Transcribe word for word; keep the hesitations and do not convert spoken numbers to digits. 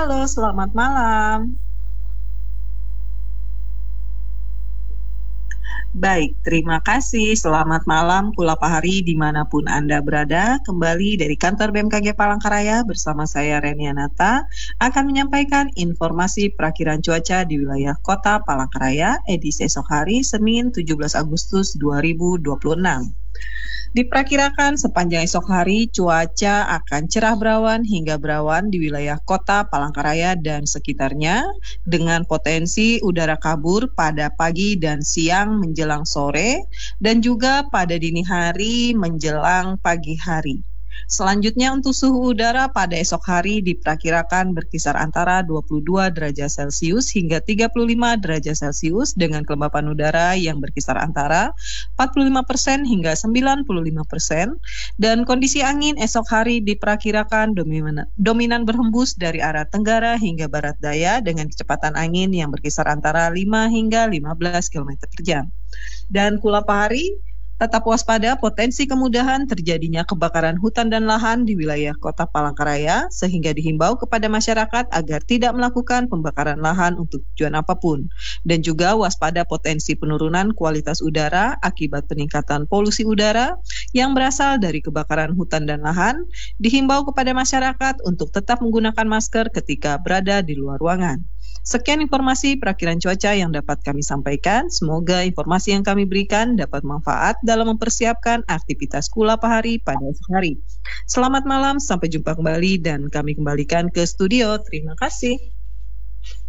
Halo, selamat malam. Baik, terima kasih. Selamat malam, Kula Pahari dimanapun Anda berada. Kembali dari kantor B M K G Palangkaraya bersama saya Renianata akan menyampaikan informasi perakiran cuaca di wilayah Kota Palangkaraya edisi esok hari Senin tujuh belas Agustus dua ribu dua puluh enam. Diperkirakan sepanjang esok hari cuaca akan cerah berawan hingga berawan di wilayah Kota Palangkaraya dan sekitarnya dengan potensi udara kabur pada pagi dan siang menjelang sore dan juga pada dini hari menjelang pagi hari. Selanjutnya untuk suhu udara pada esok hari diperkirakan berkisar antara dua puluh dua derajat Celcius hingga tiga puluh lima derajat Celcius dengan kelembapan udara yang berkisar antara empat puluh lima persen hingga sembilan puluh lima persen dan kondisi angin esok hari diperkirakan dominan, dominan berhembus dari arah tenggara hingga barat daya dengan kecepatan angin yang berkisar antara lima hingga lima belas kilometer per jam. Dan Kula Pahari tetap waspada potensi kemudahan terjadinya kebakaran hutan dan lahan di wilayah Kota Palangkaraya sehingga dihimbau kepada masyarakat agar tidak melakukan pembakaran lahan untuk tujuan apapun dan juga waspada potensi penurunan kualitas udara akibat peningkatan polusi udara yang berasal dari kebakaran hutan dan lahan. Dihimbau kepada masyarakat untuk tetap menggunakan masker ketika berada di luar ruangan. Sekian informasi perakiran cuaca yang dapat kami sampaikan. Semoga informasi yang kami berikan dapat manfaat dalam mempersiapkan aktivitas Kula Pahari pada esok hari. Selamat malam, sampai jumpa kembali dan kami kembalikan ke studio. Terima kasih.